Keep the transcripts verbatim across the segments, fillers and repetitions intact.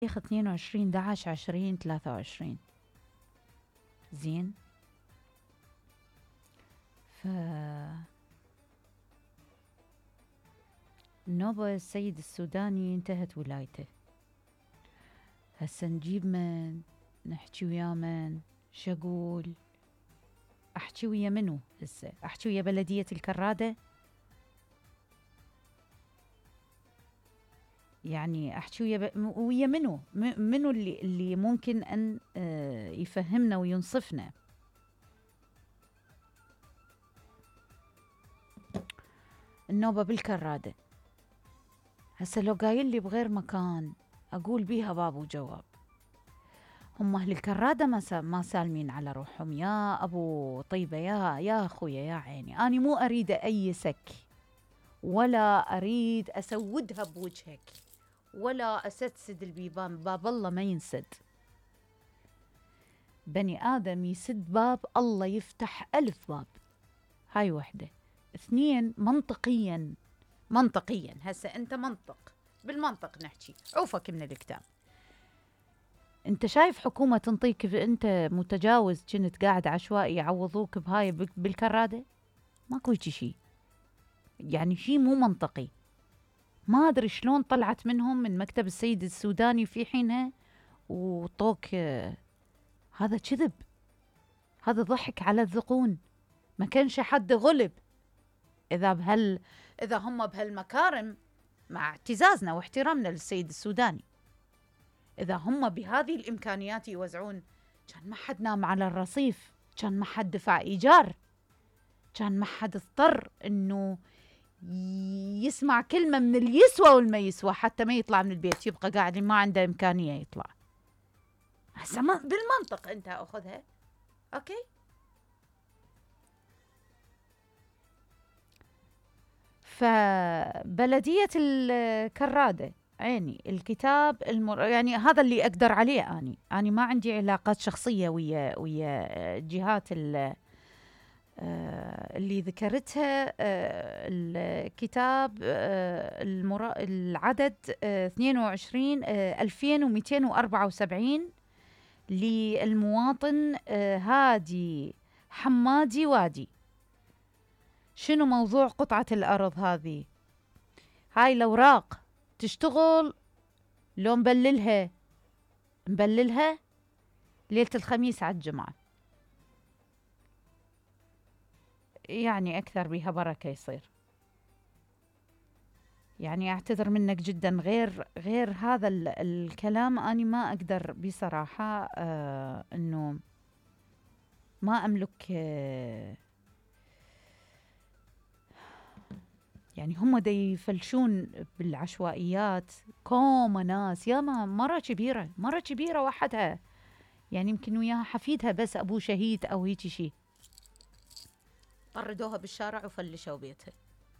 تاريخ اثنين وعشرين أحد عشر عشرين ثلاثة وعشرين. زين. ف النوبة السيد السوداني انتهت ولايته. هسه نجيب من نحكي ويا من شقول احكي ويا منو؟ هسه احكي ويا بلدية الكرادة، يعني احكي ويا ب... ويا منو م- منو اللي اللي ممكن ان آه، يفهمنا وينصفنا. النوبة بالكرادة. هسه لو قايل لي بغير مكان اقول بيها باب وجواب. هم اهل الكرادة ما سا... ما سالمين على روحهم يا ابو طيبة، يا يا اخويا يا عيني. اني مو اريد ايسك ولا اريد اسودها بوجهك ولا اسدسد البيبان. باب الله ما ينسد. بني ادم يسد باب الله يفتح الف باب. هاي وحده. اثنين، منطقيا منطقيا هسه انت منطق، بالمنطق نحكي، عوفك من الكتاب. انت شايف حكومة تنطيك انت متجاوز كنت قاعد عشوائي يعوضوك بهاي بالكرادة؟ ماكو هيجي شي، يعني شي مو منطقي. ما ادري شلون طلعت منهم من مكتب السيد السوداني في حينها وطوك. آه، هذا كذب، هذا ضحك على الذقون. ما كانش حد غلب. اذا بهال اذا هم بهالمكارم، مع اعتزازنا واحترامنا للسيد السوداني، إذا هم بهذه الإمكانيات يوزعون، كان ما حد نام على الرصيف، كان ما حد دفع إيجار، كان ما حد اضطر إنه يسمع كلمة من اليسوى والما يسوى حتى ما يطلع من البيت، يبقى قاعد ما عنده إمكانية يطلع. هسه بالمنطق أنت أخذها. أوكي. فبلدية الكرادة عيني الكتاب المر... يعني هذا اللي أقدر عليه. أني أنا ما عندي علاقات شخصية ويا ويا جهات ال... آه، اللي ذكرتها. آه، الكتاب آه، المرا... العدد آه، اثنين وعشرين آه، ألفين ومئتين وأربعة وسبعين للمواطن آه، هادي حمادي وادي. شنو موضوع قطعة الأرض هذه؟ هاي الأوراق تشتغل لو نبللها نبللها ليلة الخميس على الجمعة، يعني أكثر بها بركة يصير. يعني أعتذر منك جدا، غير غير هذا ال- الكلام أنا ما أقدر بصراحة آه أنه ما أملك. آه يعني هم دا يفلشون بالعشوائيات كوم ناس. يا ما مرة كبيرة، مرة كبيرة وحدها، يعني يمكن وياها حفيدها بس أبوه شهيد أو هيك شيء، طردوها بالشارع وفلشوا بيتها.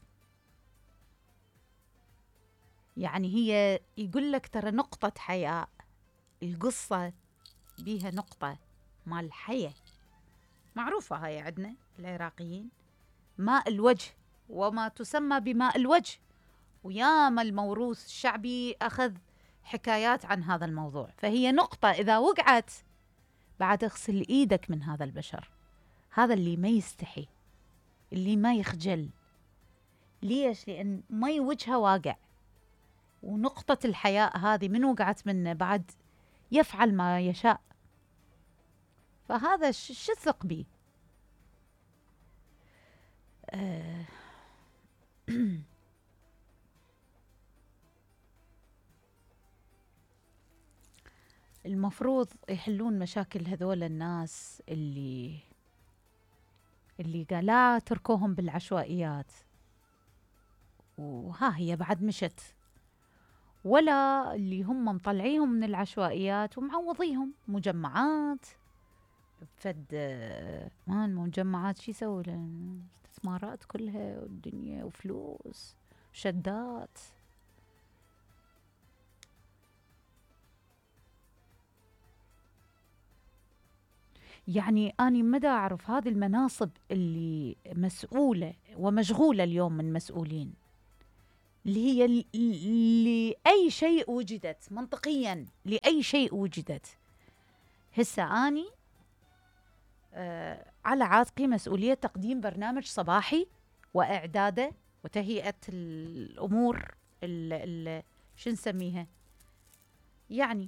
يعني هي يقول لك ترى نقطة حياة، القصة بيها نقطة مال حياة معروفة. هاي عندنا العراقيين ماء الوجه، وما تسمى بماء الوجه، وياما الموروث الشعبي أخذ حكايات عن هذا الموضوع. فهي نقطة إذا وقعت بعد اغسل إيدك من هذا البشر، هذا اللي ما يستحي، اللي ما يخجل. ليش؟ لأن مي وجهه واقع، ونقطة الحياء هذه من وقعت منه بعد يفعل ما يشاء. فهذا شو الثق بيه؟ آه المفروض يحلون مشاكل هذول الناس اللي اللي قال لا تركوهم بالعشوائيات، وها هي بعد مشت، ولا اللي هم مطلعيهم من العشوائيات ومعوضيهم مجمعات. فد ما المجمعات شي يسوي الاستثمارات كلها والدنيا وفلوس شدات. يعني أنا مدى أعرف هذه المناصب اللي مسؤولة ومشغولة اليوم من مسؤولين، اللي هي ل- ل- لأي شيء وجدت منطقيا، لأي شيء وجدت. هسه أني آه على عاتقي مسؤولية تقديم برنامج صباحي وإعداده وتهيئة الأمور ال ال شو نسميها، يعني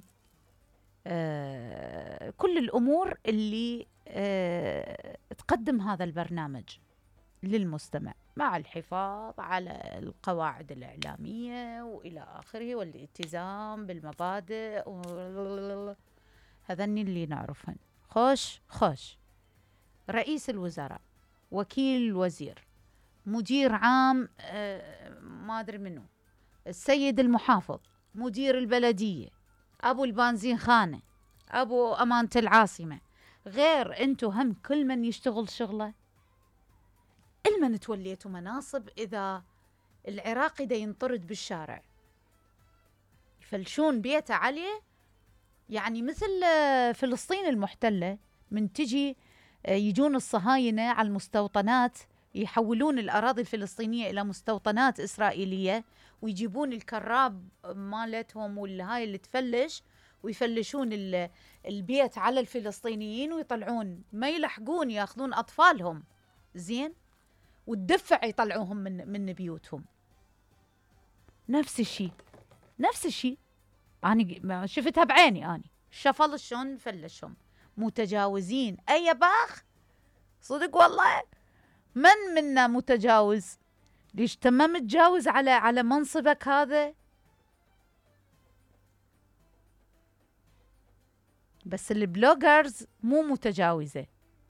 آه كل الأمور اللي آه تقدم هذا البرنامج للمستمع، مع الحفاظ على القواعد الإعلامية وإلى آخره، والالتزام بالمبادئ هذني اللي نعرفهن. خوش خوش رئيس الوزراء، وكيل الوزير، مدير عام آه ما أدري منو، السيد المحافظ، مدير البلدية، أبو البنزين خانة، أبو أمانة العاصمة، غير أنتو هم كل من يشتغل شغله. المن توليتوا مناصب إذا العراقي دا ينطرد بالشارع يفلشون بيته عليه، يعني مثل فلسطين المحتلة، من تجي يجون الصهاينة على المستوطنات يحولون الأراضي الفلسطينية إلى مستوطنات إسرائيلية، ويجيبون الكراب مالتهم والهاي اللي تفلش ويفلشون البيت على الفلسطينيين ويطلعون، ما يلحقون ياخذون أطفالهم زين والدفع يطلعوهم من من بيوتهم. نفس الشيء نفس الشيء أنا شفتها بعيني، أنا شفل شلون فلشهم متجاوزين. أي باخ صدق والله، من منا متجاوز؟ ليش تمام متجاوز على على منصبك هذا؟ بس البلوجرز مو متجاوزة،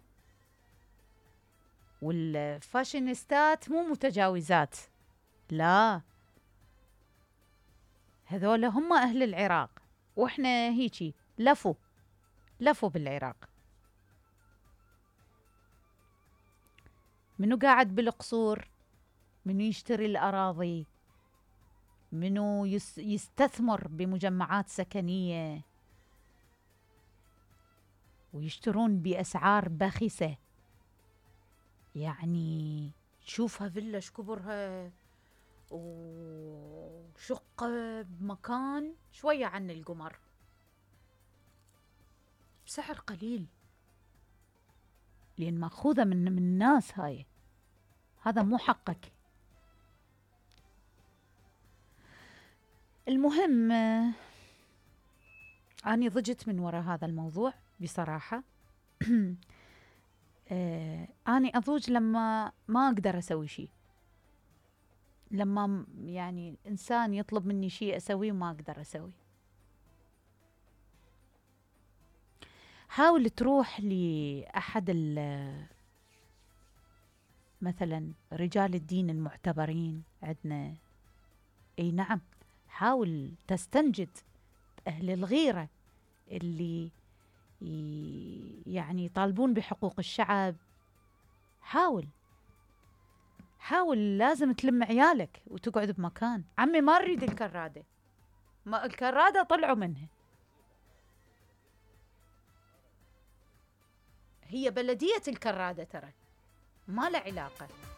والفاشينيستات مو متجاوزات، لا، هذول هم أهل العراق، وإحنا هيجي لفوا لفوا بالعراق. منو قاعد بالقصور؟ منو يشتري الأراضي؟ منو يستثمر بمجمعات سكنية ويشترون بأسعار باخسة؟ يعني تشوفها فيلا شكبرها وشقة بمكان شوية عن القمر بسعر قليل، لأن مأخوذة من من الناس. هاي هذا مو حقك. المهم أنا ضجت من وراء هذا الموضوع بصراحة. أنا أضوج لما ما أقدر أسوي شيء، لما يعني إنسان يطلب مني شيء أسويه وما أقدر أسوي. حاول تروح لأحد مثلا رجال الدين المعتبرين عندنا، اي نعم، حاول تستنجد أهل الغيرة اللي يعني يطالبون بحقوق الشعب. حاول حاول لازم تلم عيالك وتقعد بمكان. عمي ما نريد الكرادة، ما الكرادة طلعوا منها، هي بلدية الكرادة ترى ما له علاقة.